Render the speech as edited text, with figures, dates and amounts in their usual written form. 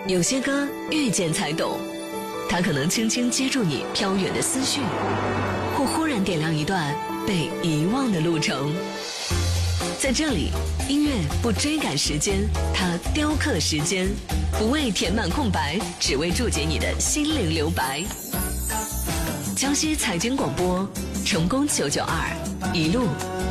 有些歌遇见才懂，它可能轻轻接住你飘远的思绪，或忽然点亮一段被遗忘的路程。在这里，音乐不追赶时间，它雕刻时间，不为填满空白，只为注解你的心灵留白。江西财经广播，成功992，一路